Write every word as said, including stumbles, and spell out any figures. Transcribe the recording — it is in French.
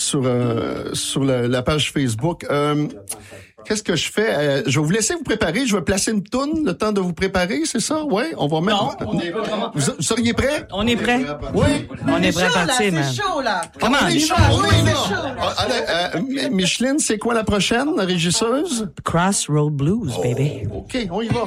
sur euh, sur la, la page Facebook. Euh, Qu'est-ce que je fais? Euh, je vais vous laisser vous préparer. Je vais placer une toune, le temps de vous préparer, c'est ça? Oui, on va mettre... Non, on est vraiment... Vous, vous seriez prêts? On est prêts. Oui. On est prêts à chaud, là, partir, man. c'est chaud, là. Comment? On est chaud, va, oui, c'est là. chaud, là. Ah, allez, euh, Micheline, c'est quoi la prochaine, la régisseuse? Crossroad Blues, baby. OK, on y va.